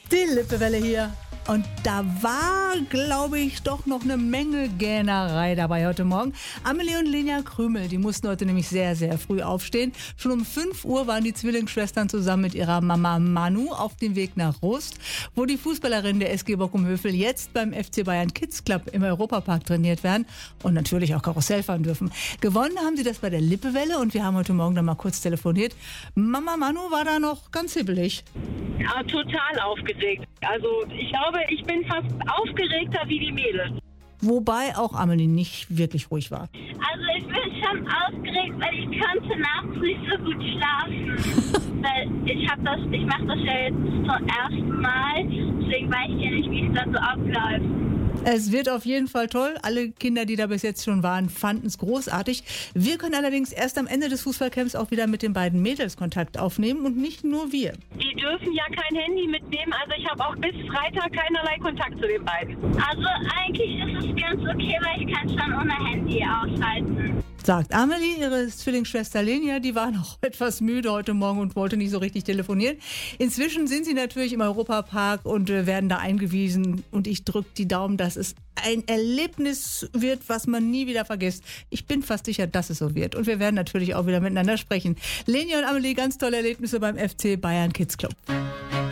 Die Lippewelle hier. Und da war, glaube ich, doch noch eine Menge Gähnerei dabei heute Morgen. Amelie und Lenia Krümel, die mussten heute nämlich sehr, sehr früh aufstehen. Schon um 5 Uhr waren die Zwillingsschwestern zusammen mit ihrer Mama Manu auf dem Weg nach Rust, wo die Fußballerinnen der SG Bochum-Hövel jetzt beim FC Bayern Kids Club im Europapark trainiert werden und natürlich auch Karussell fahren dürfen. Gewonnen haben sie das bei der Lippewelle und wir haben heute Morgen dann mal kurz telefoniert. Mama Manu war da noch ganz hibbelig. Ja, total aufgeregt. Also ich glaube, ich bin fast aufgeregter wie die Mädels. Wobei auch Amelie nicht wirklich ruhig war. Also ich bin schon aufgeregt, weil ich konnte nachts nicht so gut schlafen. Weil ich mache das ja jetzt zum ersten Mal, deswegen weiß ich ja nicht, wie es dann so abläuft. Es wird auf jeden Fall toll. Alle Kinder, die da bis jetzt schon waren, fanden es großartig. Wir können allerdings erst am Ende des Fußballcamps auch wieder mit den beiden Mädels Kontakt aufnehmen und nicht nur wir. Die dürfen ja kein Handy mitnehmen, also ich habe auch bis Freitag keinerlei Kontakt zu den beiden. Also eigentlich ist es ganz okay, weil ich kann schon ohne Handy aushalten. Sagt Amelie, ihre Zwillingsschwester Lenia, die war noch etwas müde heute Morgen und wollte nicht so richtig telefonieren. Inzwischen sind sie natürlich im Europapark und werden da eingewiesen. Und ich drücke die Daumen, dass es ein Erlebnis wird, was man nie wieder vergisst. Ich bin fast sicher, dass es so wird. Und wir werden natürlich auch wieder miteinander sprechen. Lenia und Amelie, ganz tolle Erlebnisse beim FC Bayern Kids Club.